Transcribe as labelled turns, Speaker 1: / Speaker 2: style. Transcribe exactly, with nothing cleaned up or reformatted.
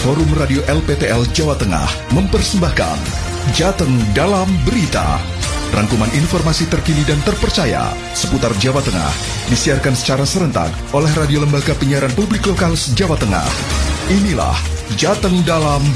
Speaker 1: Forum Radio L P T L Jawa Tengah mempersembahkan Jateng Dalam Berita. Rangkuman informasi terkini dan terpercaya seputar Jawa Tengah disiarkan secara serentak oleh Radio Lembaga Penyiaran Publik Lokal Jawa Tengah. Inilah Jateng Dalam